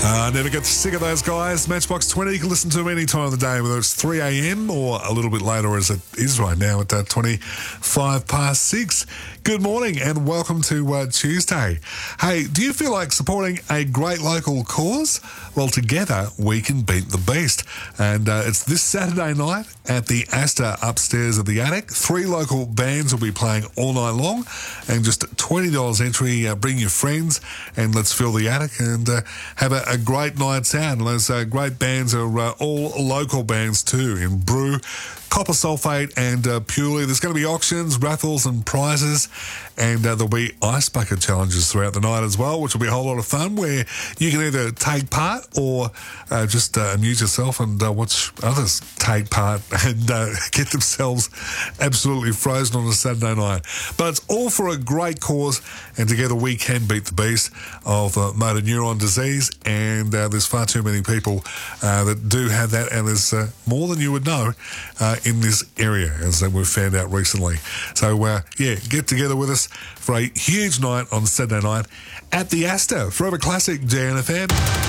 Never get sick of those guys. Matchbox 20, you can listen to them any time of the day, whether it's 3 a.m. or a little bit later as it is right now at 25 past 6. Good morning and welcome to Tuesday. Hey, do you feel like supporting a great local cause? Well, together we can beat the beast. And it's this Saturday night at the Astor upstairs of the Attic. 3 local bands will be playing all night long and just $20 entry. Bring your friends and let's fill the Attic and have a great night's out. And those great bands are all local bands too, in Brew, Copper Sulphate and Purely. There's going to be auctions, raffles and prizes, and there'll be ice bucket challenges throughout the night as well, which will be a whole lot of fun, where you can either take part or just amuse yourself and watch others take part and get themselves absolutely frozen on a Saturday night. But it's all for a great cause, and together we can beat the beast of motor neuron disease, and there's far too many people that do have that, and there's more than you would know in this area, as we've found out recently. So, get together with us for a huge night on Saturday night at the Astor. Forever Classic, GNFM.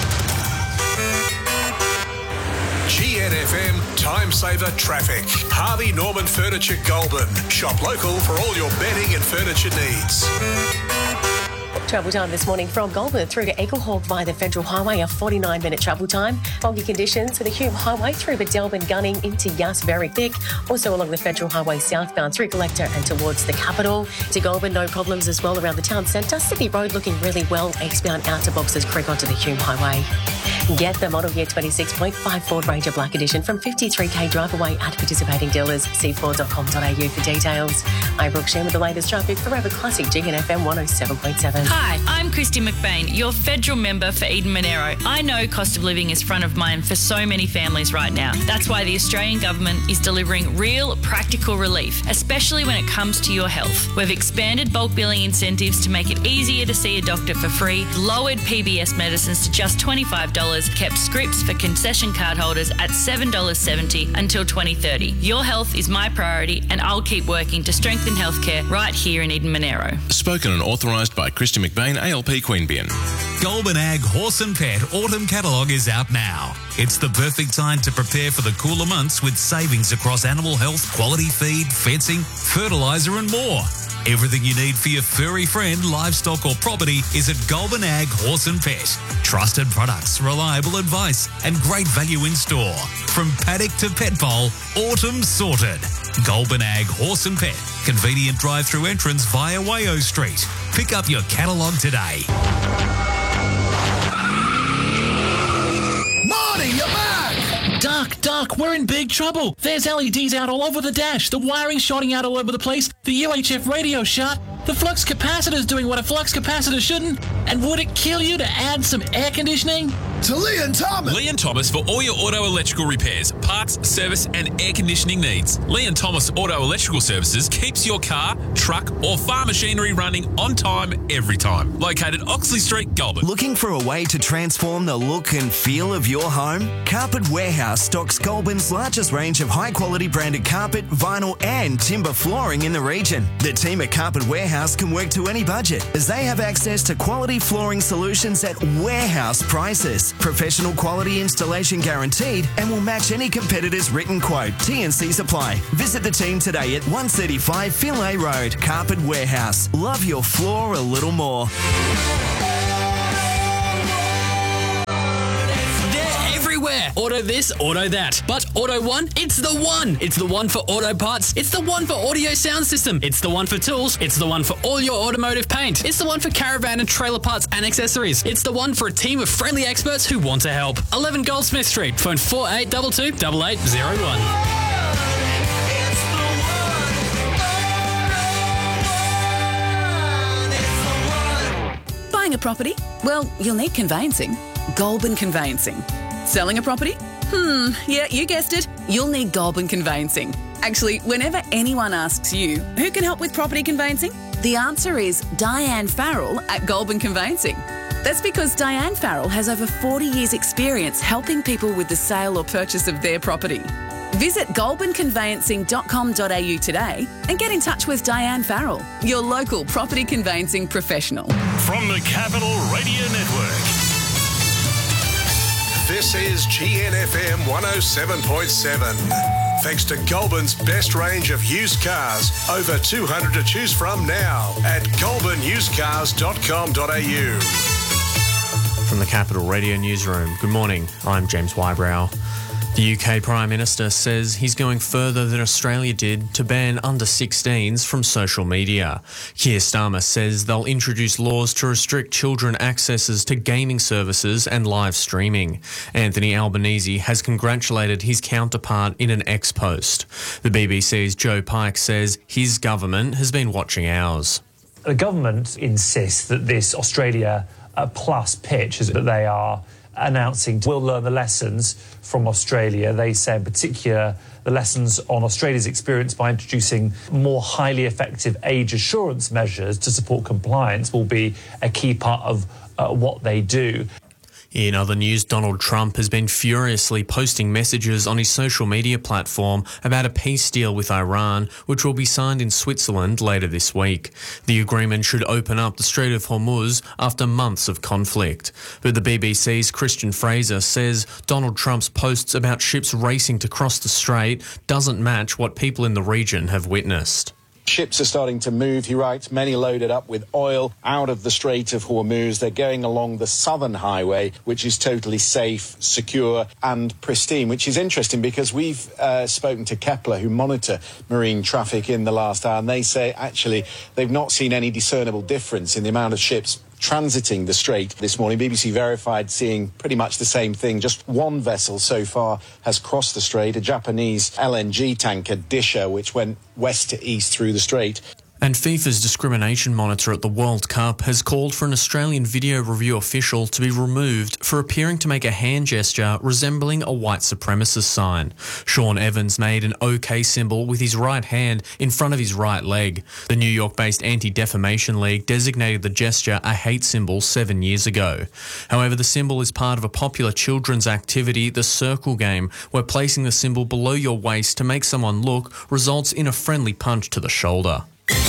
GNFM Time Saver Traffic. Harvey Norman Furniture Goulburn. Shop local for all your bedding and furniture needs. Travel time this morning from Goulburn through to Eaglehawk via the Federal Highway, a 49-minute travel time. Foggy conditions for the Hume Highway through Delbin Gunning into Yass, very thick. Also along the Federal Highway southbound through Collector and towards the capital. To Goulburn, no problems as well around the town centre. Sydney Road looking really well. Eastbound out to Boxers Creek onto the Hume Highway. Get the model year 26.5 Ford Ranger Black Edition from 53k drive away at participating dealers. See Ford.com.au for details. I'm Brooke Shen with the latest traffic. Forever Classic, GNFM 107.7. Hi, I'm Christy McBain, your federal member for Eden Monero. I know cost of living is front of mind for so many families right now. That's why the Australian government is delivering real, practical relief, especially when it comes to your health. We've expanded bulk billing incentives to make it easier to see a doctor for free, lowered PBS medicines to just $25, kept scripts for concession card holders at $7.70 until 2030. Your health is my priority, and I'll keep working to strengthen healthcare right here in Eden Monero. Spoken and authorised by Christy McBain, ALP Queanbeyan. Goulburn Ag Horse and Pet Autumn Catalogue is out now. It's the perfect time to prepare for the cooler months with savings across animal health, quality feed, fencing, fertiliser and more. Everything you need for your furry friend, livestock or property is at Goulburn Ag Horse and Pet. Trusted products, reliable advice and great value in store. From paddock to pet bowl, autumn sorted. Goulburn Ag Horse and Pet. Convenient drive-through entrance via Wayo Street. Pick up your catalogue today. Marty, you're back! Duck, we're in big trouble. There's LEDs out all over the dash. The wiring's shorting out all over the place. The UHF radio's shut. The flux capacitor's doing what a flux capacitor shouldn't. And would it kill you to add some air conditioning? To Lee and Thomas! Lee and Thomas for all your auto electrical repairs, parts, service and air conditioning needs. Lee and Thomas Auto Electrical Services keeps your car, truck or farm machinery running on time, every time. Located Oxley Street, Goulburn. Looking for a way to transform the look and feel of your home? Carpet Warehouse stocks Goulburn's largest range of high-quality branded carpet, vinyl and timber flooring in the region. The team at Carpet Warehouse can work to any budget, as they have access to quality flooring solutions at warehouse prices. Professional quality installation guaranteed and will match any competitor's written quote. T&Cs apply. Visit the team today at 135 Finlay Road. Carpet Warehouse. Love your floor a little more. Everywhere. Auto this, auto that. But Auto One, it's the one. It's the one for auto parts. It's the one for audio sound system. It's the one for tools. It's the one for all your automotive paint. It's the one for caravan and trailer parts and accessories. It's the one for a team of friendly experts who want to help. 11 Goldsmith Street. Phone 4822 8801. Buying a property? Well, you'll need conveyancing. Goulburn Conveyancing. Selling a property? Yeah, you guessed it. You'll need Goulburn Conveyancing. Actually, whenever anyone asks you, who can help with property conveyancing? The answer is Diane Farrell at Goulburn Conveyancing. That's because Diane Farrell has over 40 years' experience helping people with the sale or purchase of their property. Visit goulburnconveyancing.com.au today and get in touch with Diane Farrell, your local property conveyancing professional. From the Capital Radio Network, This is GNFM 107.7. Thanks to Goulburn's best range of used cars. Over 200 to choose from now at goulburnusecars.com.au. From the Capital Radio Newsroom, good morning, I'm James Wybrow. The UK Prime Minister says he's going further than Australia did to ban under-16s from social media. Keir Starmer says they'll introduce laws to restrict children accesses to gaming services and live streaming. Anthony Albanese has congratulated his counterpart in an X-post. The BBC's Joe Pike says his government has been watching ours. The government insists that this Australia Plus pitch, that they are announcing, will learn the lessons from Australia. They say in particular the lessons on Australia's experience by introducing more highly effective age assurance measures to support compliance will be a key part of what they do. In other news, Donald Trump has been furiously posting messages on his social media platform about a peace deal with Iran, which will be signed in Switzerland later this week. The agreement should open up the Strait of Hormuz after months of conflict. But the BBC's Christian Fraser says Donald Trump's posts about ships racing to cross the strait doesn't match what people in the region have witnessed. Ships are starting to move, he writes, many loaded up with oil out of the Strait of Hormuz. They're going along the southern highway, which is totally safe, secure and pristine, which is interesting because we've spoken to Kepler, who monitor marine traffic in the last hour, and they say actually they've not seen any discernible difference in the amount of ships transiting the strait this morning. BBC verified seeing pretty much the same thing. Just one vessel so far has crossed the strait, a Japanese LNG tanker, Disha, which went west to east through the strait. And FIFA's discrimination monitor at the World Cup has called for an Australian video review official to be removed for appearing to make a hand gesture resembling a white supremacist sign. Sean Evans made an OK symbol with his right hand in front of his right leg. The New York-based Anti-Defamation League designated the gesture a hate symbol 7 years ago. However, the symbol is part of a popular children's activity, the circle game, where placing the symbol below your waist to make someone look results in a friendly punch to the shoulder.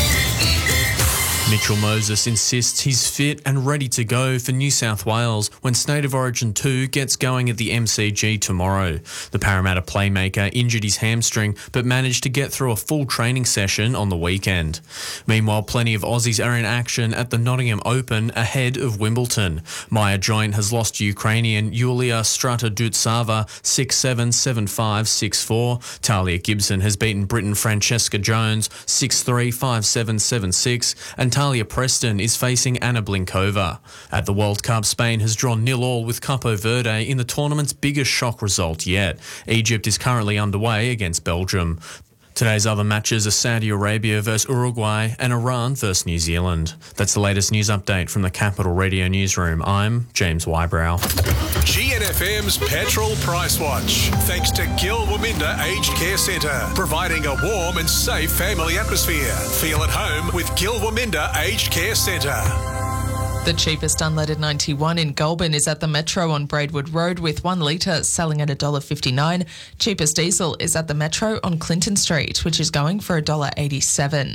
Mitchell Moses insists he's fit and ready to go for New South Wales when State of Origin 2 gets going at the MCG tomorrow. The Parramatta playmaker injured his hamstring but managed to get through a full training session on the weekend. Meanwhile, plenty of Aussies are in action at the Nottingham Open ahead of Wimbledon. Maya Joint has lost to Ukrainian Yulia Strata-Dutsava 6-7, 7-5, 6-4. Talia Gibson has beaten Britain Francesca Jones 6-3, 5-7, 7-6, and Talia Preston is facing Anna Blinkova. At the World Cup, Spain has drawn 0-0 with Capo Verde in the tournament's biggest shock result yet. Egypt is currently underway against Belgium. Today's other matches are Saudi Arabia versus Uruguay and Iran versus New Zealand. That's the latest news update from the Capital Radio Newsroom. I'm James Wybrow. GNFM's Petrol Price Watch. Thanks to Gil Waminda Aged Care Centre, providing a warm and safe family atmosphere. Feel at home with Gil Waminda Aged Care Centre. The cheapest unleaded 91 in Goulburn is at the Metro on Braidwood Road with 1 litre selling at $1.59. Cheapest diesel is at the Metro on Clinton Street, which is going for $1.87.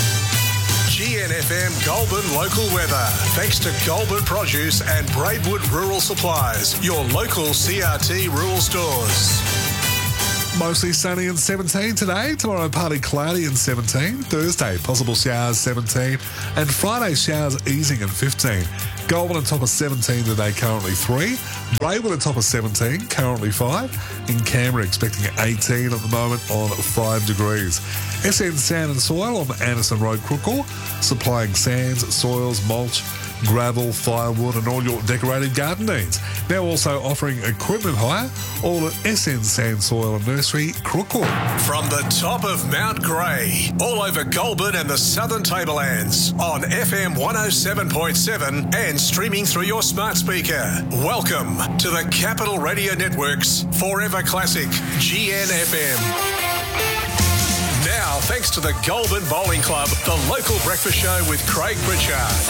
GNFM Goulburn local weather. Thanks to Goulburn Produce and Braidwood Rural Supplies, your local CRT rural stores. Mostly sunny and 17 today. Tomorrow, partly cloudy and 17. Thursday, possible showers, 17. And Friday, showers easing at 15. Goulburn on top of 17 today, currently 3. Braidwood on top of 17, currently 5. In Canberra, expecting 18 at the moment on 5 degrees. SN Sand and Soil on Anderson Road, Crookall, supplying sands, soils, mulch, gravel, firewood and all your decorated garden needs. Now also offering equipment hire, all at SN Sand Soil and Nursery, Crookall. From the top of Mount Grey, all over Goulburn and the Southern Tablelands, on FM 107.7 and streaming through your smart speaker. Welcome to the Capital Radio Network's Forever Classic, GNFM. Now, thanks to the Goulburn Bowling Club, the local breakfast show with Craig Pritchard.